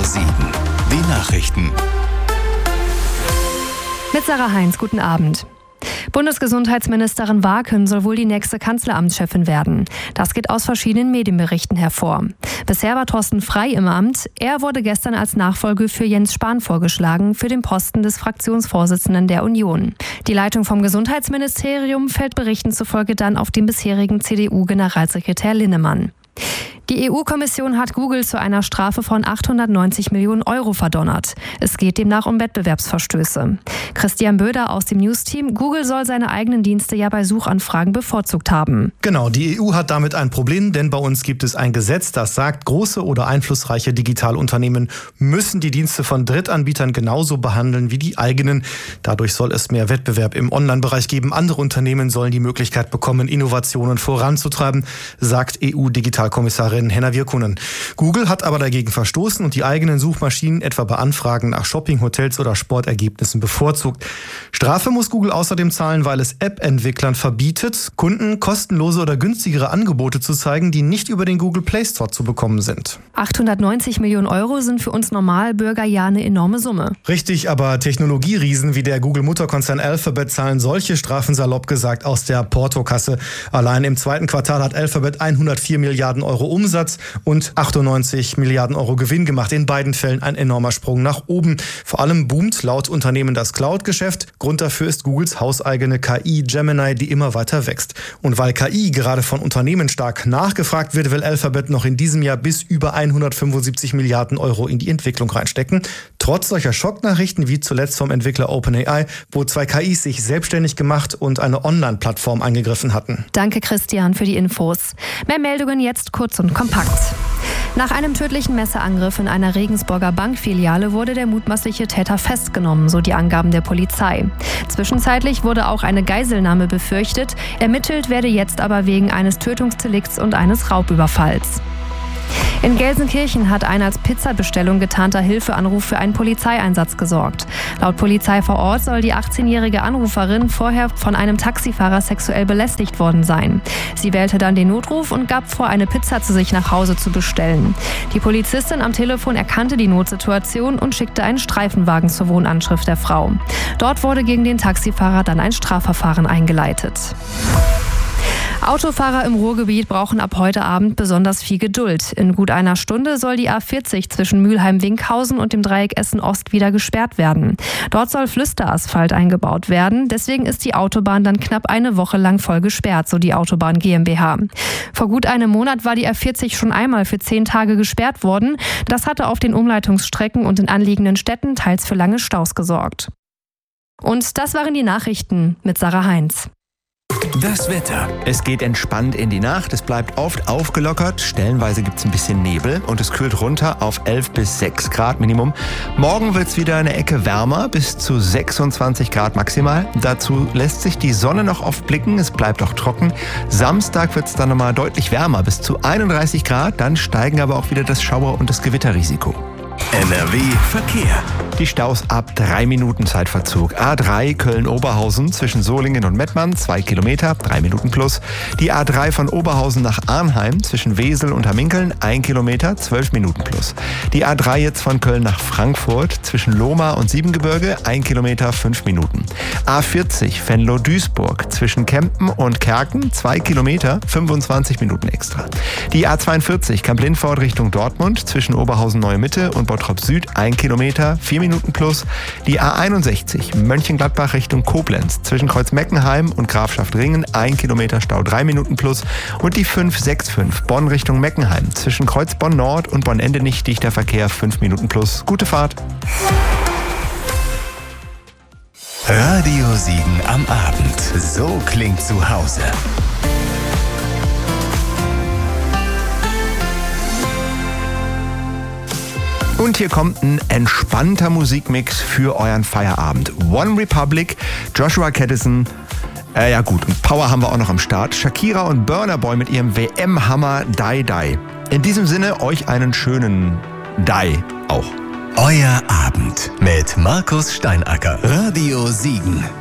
Siegen. Die Nachrichten. Mit Sarah Heinz, guten Abend. Bundesgesundheitsministerin Waaken soll wohl die nächste Kanzleramtschefin werden. Das geht aus verschiedenen Medienberichten hervor. Bisher war Thorsten Frey im Amt. Er wurde gestern als Nachfolger für Jens Spahn vorgeschlagen für den Posten des Fraktionsvorsitzenden der Union. Die Leitung vom Gesundheitsministerium fällt Berichten zufolge dann auf den bisherigen CDU-Generalsekretär Linnemann. Die EU-Kommission hat Google zu einer Strafe von 890 Millionen Euro verdonnert. Es geht demnach um Wettbewerbsverstöße. Christian Böder aus dem News-Team: Google soll seine eigenen Dienste ja bei Suchanfragen bevorzugt haben. Genau, die EU hat damit ein Problem, denn bei uns gibt es ein Gesetz, das sagt, große oder einflussreiche Digitalunternehmen müssen die Dienste von Drittanbietern genauso behandeln wie die eigenen. Dadurch soll es mehr Wettbewerb im Online-Bereich geben. Andere Unternehmen sollen die Möglichkeit bekommen, Innovationen voranzutreiben, sagt EU-Digitalkommissarin Henna Virkkunen. Google hat aber dagegen verstoßen und die eigenen Suchmaschinen etwa bei Anfragen nach Shopping, Hotels oder Sportergebnissen bevorzugt. Strafe muss Google außerdem zahlen, weil es App-Entwicklern verbietet, Kunden kostenlose oder günstigere Angebote zu zeigen, die nicht über den Google Play Store zu bekommen sind. 890 Millionen Euro sind für uns Normalbürger ja eine enorme Summe. Richtig, aber Technologieriesen wie der Google-Mutterkonzern Alphabet zahlen solche Strafen salopp gesagt aus der Portokasse. Allein im zweiten Quartal hat Alphabet 104 Milliarden Euro Umsatz und 98 Milliarden Euro Gewinn gemacht. In beiden Fällen ein enormer Sprung nach oben. Vor allem boomt laut Unternehmen das Cloud-Geschäft. Grund dafür ist Googles hauseigene KI Gemini, die immer weiter wächst. Und weil KI gerade von Unternehmen stark nachgefragt wird, will Alphabet noch in diesem Jahr bis über 175 Milliarden Euro in die Entwicklung reinstecken. Trotz solcher Schocknachrichten wie zuletzt vom Entwickler OpenAI, wo 2 KIs sich selbstständig gemacht und eine Online-Plattform angegriffen hatten. Danke Christian für die Infos. Mehr Meldungen jetzt kurz und kompakt. Nach einem tödlichen Messerangriff in einer Regensburger Bankfiliale wurde der mutmaßliche Täter festgenommen, so die Angaben der Polizei. Zwischenzeitlich wurde auch eine Geiselnahme befürchtet. Ermittelt werde jetzt aber wegen eines Tötungsdelikts und eines Raubüberfalls. In Gelsenkirchen hat ein als Pizzabestellung getarnter Hilfeanruf für einen Polizeieinsatz gesorgt. Laut Polizei vor Ort soll die 18-jährige Anruferin vorher von einem Taxifahrer sexuell belästigt worden sein. Sie wählte dann den Notruf und gab vor, eine Pizza zu sich nach Hause zu bestellen. Die Polizistin am Telefon erkannte die Notsituation und schickte einen Streifenwagen zur Wohnanschrift der Frau. Dort wurde gegen den Taxifahrer dann ein Strafverfahren eingeleitet. Autofahrer im Ruhrgebiet brauchen ab heute Abend besonders viel Geduld. In gut einer Stunde soll die A40 zwischen Mülheim-Winkhausen und dem Dreieck Essen-Ost wieder gesperrt werden. Dort soll Flüsterasphalt eingebaut werden. Deswegen ist die Autobahn dann knapp eine Woche lang voll gesperrt, so die Autobahn GmbH. Vor gut einem Monat war die A40 schon einmal für 10 Tage gesperrt worden. Das hatte auf den Umleitungsstrecken und in anliegenden Städten teils für lange Staus gesorgt. Und das waren die Nachrichten mit Sarah Heinz. Das Wetter. Es geht entspannt in die Nacht, es bleibt oft aufgelockert, stellenweise gibt es ein bisschen Nebel und es kühlt runter auf 11 bis 6 Grad Minimum. Morgen wird es wieder eine Ecke wärmer, bis zu 26 Grad maximal. Dazu lässt sich die Sonne noch oft blicken, es bleibt auch trocken. Samstag wird es dann nochmal deutlich wärmer, bis zu 31 Grad, dann steigen aber auch wieder das Schauer- und das Gewitterrisiko. NRW Verkehr. Die Staus ab 3 Minuten Zeitverzug. A3 Köln-Oberhausen zwischen Solingen und Mettmann, 2 Kilometer, 3 Minuten plus. Die A3 von Oberhausen nach Arnheim zwischen Wesel und Hamminkeln, 1 Kilometer, 12 Minuten plus. Die A3 jetzt von Köln nach Frankfurt zwischen Lohmar und Siebengebirge, 1 Kilometer, 5 Minuten. A40 Venlo-Duisburg zwischen Kempen und Kerken, 2 Kilometer, 25 Minuten extra. Die A42 Kamp-Lindfort Richtung Dortmund zwischen Oberhausen-Neue-Mitte und Bottrop Süd, 1 Kilometer, 4 Minuten plus. Die A61 Mönchengladbach Richtung Koblenz zwischen Kreuzmeckenheim und Grafschaft Ringen, 1 Kilometer Stau, 3 Minuten plus. Und die 565 Bonn Richtung Meckenheim zwischen Kreuzbonn Nord und Bonn-Ende nicht dichter Verkehr, 5 Minuten plus. Gute Fahrt. Radio Siegen am Abend. So klingt zu Hause. Und hier kommt ein entspannter Musikmix für euren Feierabend. One Republic, Joshua Caddison, ja gut, und Power haben wir auch noch am Start. Shakira und Burna Boy mit ihrem WM-Hammer Die Die. In diesem Sinne, euch einen schönen Die auch. Euer Abend mit Markus Steinacker. Radio Siegen.